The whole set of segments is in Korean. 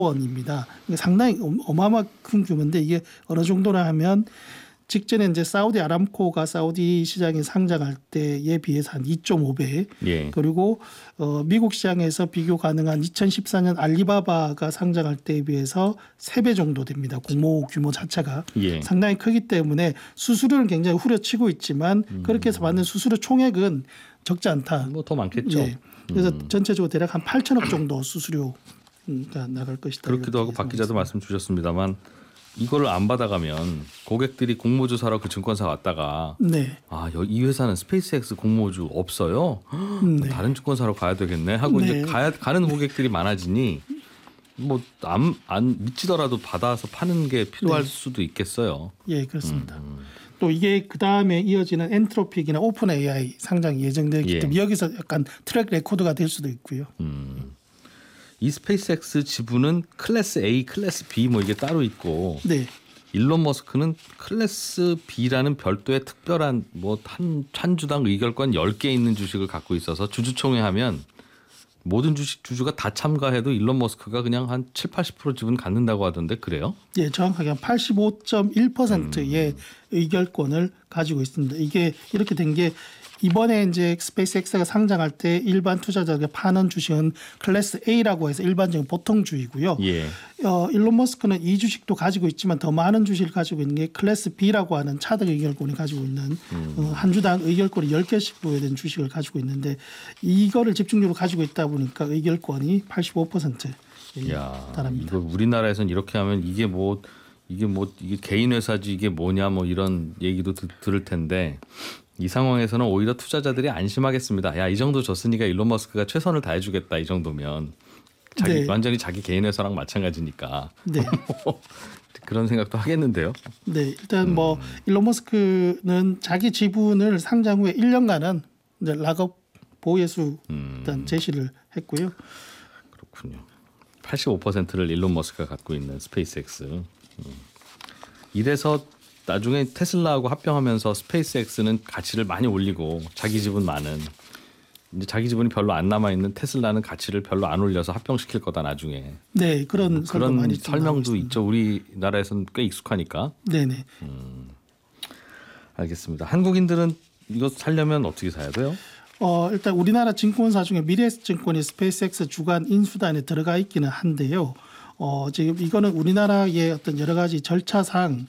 원입니다. 상당히 어마어마한 규모인데 이게 어느 정도나 하면 직전에 이제 사우디 아람코가 사우디 시장에 상장할 때에 비해서 한 2.5배. 예. 그리고 미국 시장에서 비교 가능한 2014년 알리바바가 상장할 때에 비해서 3배 정도 됩니다. 공모 규모 자체가 예. 상당히 크기 때문에 수수료는 굉장히 후려치고 있지만 그렇게 해서 받는 수수료 총액은 적지 않다. 뭐 더 많겠죠. 예. 그래서 전체적으로 대략 한 8천억 정도 수수료가 나갈 것이다. 그렇기도 하고 박 기자도 말씀 주셨습니다만 이거를 안 받아가면 고객들이 공모주 사러 그 증권사 왔다가 네. 이 회사는 스페이스X 공모주 없어요. 네. 다른 증권사로 가야 되겠네 하고 네. 이제 가는 고객들이 많아지니 뭐 안 믿지더라도 받아서 파는 게 필요할 네. 수도 있겠어요. 예, 그렇습니다. 또 이게 그 다음에 이어지는 엔트로픽이나 오픈 AI 상장이 예정되기 때문에 여기서 약간 트랙 레코드가 될 수도 있고요. 이 스페이스X 지분은 클래스 A, 클래스 B 뭐 이게 따로 있고 네. 일론 머스크는 클래스 B라는 별도의 특별한 뭐 한 주당 의결권 10개 있는 주식을 갖고 있어서 주주총회 하면 모든 주주가 다 참가해도 일론 머스크가 그냥 한 7, 80% 지분 갖는다고 하던데 그래요? 예, 정확하게 한 85.1%의 의결권을 가지고 있습니다. 이게 이렇게 된 게 이번에 이제 스페이스X가 상장할 때 일반 투자자가 파는 주식은 클래스 A라고 해서 일반적인 보통주이고요. 예. 일론 머스크는 이 주식도 가지고 있지만 더 많은 주식을 가지고 있는 게 클래스 B라고 하는 차등 의결권이 가지고 있는 한 주당 의결권이 10개씩 부여된 주식을 가지고 있는데 이거를 집중적으로 가지고 있다 보니까 의결권이 85%에 달합니다. 이거 우리나라에서는 이렇게 하면 이게 개인 회사지 이게 뭐냐 뭐 이런 얘기도 들을 텐데 이 상황에서는 오히려 투자자들이 안심하겠습니다. 야, 이 정도 줬으니까 일론 머스크가 최선을 다해주겠다. 이 정도면 네. 완전히 자기 개인 회사랑 마찬가지니까. 네. 그런 생각도 하겠는데요. 네, 일단 뭐 일론 머스크는 자기 지분을 상장 후에 1년간은 이제 락업 보호예수 일단 제시를 했고요. 그렇군요. 85%를 일론 머스크가 갖고 있는 스페이스X. 이래서 나중에 테슬라하고 합병하면서 스페이스X는 가치를 많이 올리고 자기 지분 많은 이제 자기 지분이 별로 안 남아 있는 테슬라는 가치를 별로 안 올려서 합병시킬 거다 나중에. 네, 그런 많이 설명도 있죠. 우리나라에서는 꽤 익숙하니까. 네네. 알겠습니다. 한국인들은 이거 사려면 어떻게 사야 돼요? 일단 우리나라 증권사 중에 미래에셋증권이 스페이스X 주간 인수단에 들어가 있기는 한데요. 지금 이거는 우리나라의 어떤 여러 가지 절차상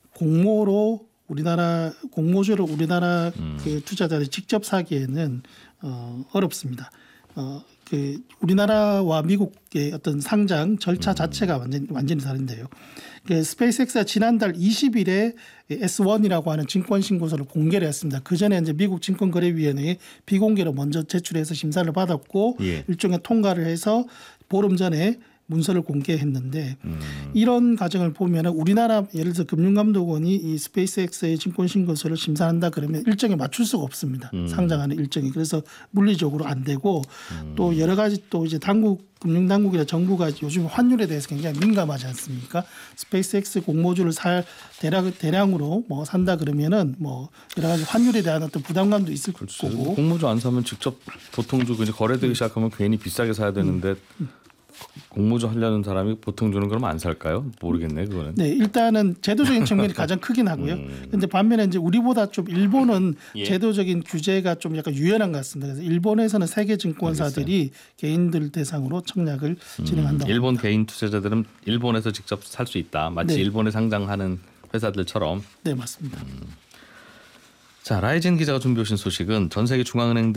공모주로 우리나라 그 투자자들이 직접 사기에는 어렵습니다. 그 우리나라와 미국의 어떤 상장 절차 자체가 완전히 다른데요. 그 스페이스X가 지난달 20일에 S1이라고 하는 증권 신고서를 공개를 했습니다. 그 전에 이제 미국 증권거래위원회에 비공개로 먼저 제출해서 심사를 받았고 일종의 통과를 해서 보름 전에 문서를 공개했는데 이런 과정을 보면 우리나라 예를 들어서 금융감독원이 이 스페이스X의 증권신고서를 심사한다 그러면 일정에 맞출 수가 없습니다. 상장하는 일정이. 그래서 물리적으로 안 되고 또 여러 가지 또 이제 금융당국이나 정부가 요즘 환율에 대해서 굉장히 민감하지 않습니까? 스페이스X 공모주를 대량으로 뭐 산다 그러면은 뭐 여러 가지 환율에 대한 어떤 부담감도 있을 거고. 공모주 안 사면 직접 보통주 거래되기 시작하면 괜히 비싸게 사야 되는데 공모주 하려는 사람이 보통주는 그러면 안 살까요? 모르겠네 그거는. 네, 일단은 제도적인 측면이 가장 크긴 하고요. 그런데 반면에 이제 우리보다 좀 일본은 제도적인 규제가 좀 약간 유연한 것 같습니다. 그래서 일본에서는 세계 증권사들이 개인들 대상으로 청약을 진행한다고. 일본 개인 투자자들은 일본에서 직접 살 수 있다. 마치 일본에 상장하는 회사들처럼. 네, 맞습니다. 자, 라이젠 기자가 준비해 오신 소식은 전 세계 중앙은행들